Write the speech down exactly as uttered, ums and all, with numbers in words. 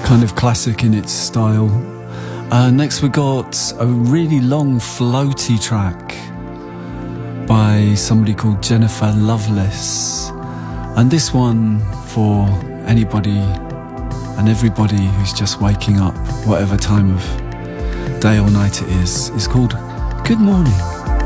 kind of classic in its style. Uh, next we got a really long floaty track by somebody called Jennifer Loveless, and this one for anybody and everybody who's just waking up, whatever time of day or night it is, is called Good Morning.